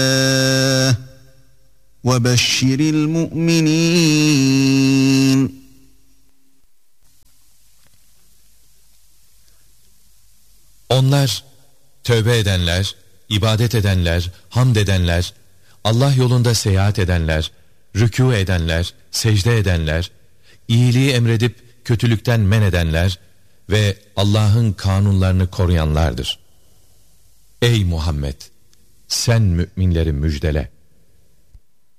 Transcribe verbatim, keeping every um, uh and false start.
وَبَشِّرِ الْمُؤْمِنِينَ. Onlar, tövbe edenler, ibadet edenler, hamd edenler, Allah yolunda seyahat edenler, rükû edenler, secde edenler, iyiliği emredip kötülükten men edenler ve Allah'ın kanunlarını koruyanlardır. Ey Muhammed! Sen müminleri müjdele.